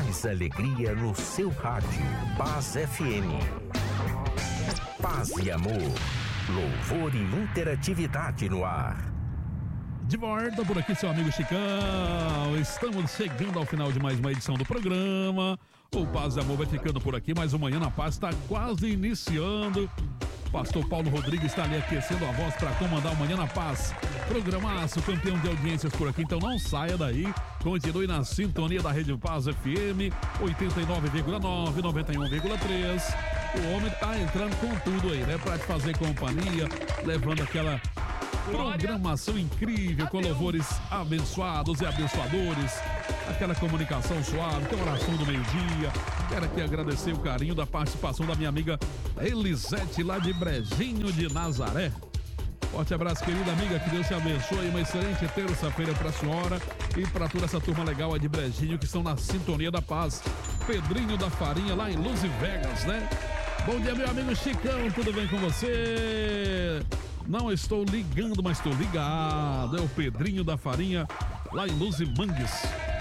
mais alegria no seu rádio. Paz FM. Paz e amor, louvor e interatividade no ar. De volta por aqui, seu amigo Chicão. Estamos chegando ao final de mais uma edição do programa. O Paz e Amor vai ficando por aqui, mas o Manhã na Paz está quase iniciando. Pastor Paulo Rodrigues está ali aquecendo a voz para comandar o Manhã na Paz. Programaço, campeão de audiências por aqui, então não saia daí. Continue na sintonia da Rede Paz FM 89,9, 91,3. O homem tá entrando com tudo aí, né? Para te fazer companhia, levando aquela programação incrível, com louvores abençoados e abençoadores, aquela comunicação suave, com a oração do meio-dia. Quero aqui agradecer o carinho da participação da minha amiga Elisete, lá de Brejinho de Nazaré. Forte abraço, querida amiga, que Deus te abençoe. Uma excelente terça-feira para a senhora e para toda essa turma legal aí de Brejinho que estão na sintonia da paz. Pedrinho da Farinha, lá em Luz Vegas, né? Bom dia, meu amigo Chicão, tudo bem com você? Não estou ligando, mas estou ligado. É o Pedrinho da Farinha, lá em Luz Mangues.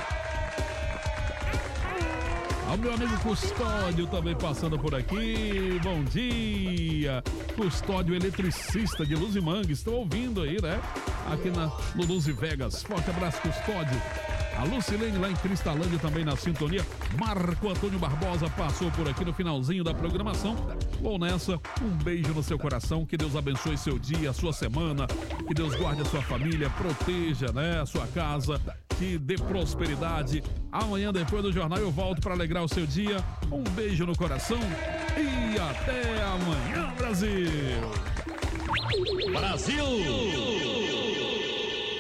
Ao meu amigo Custódio também passando por aqui. Bom dia. Custódio eletricista de Luz Mangues. Estou ouvindo aí, né? Aqui no Luz Vegas. Forte abraço, Custódio. A Lucilene lá em Cristalândia também na sintonia. Marco Antônio Barbosa passou por aqui no finalzinho da programação. Bom, nessa, um beijo no seu coração. Que Deus abençoe seu dia, a sua semana. Que Deus guarde a sua família, proteja, né, a sua casa. Que dê prosperidade. Amanhã, depois do jornal, eu volto para alegrar o seu dia. Um beijo no coração e até amanhã, Brasil! Brasil!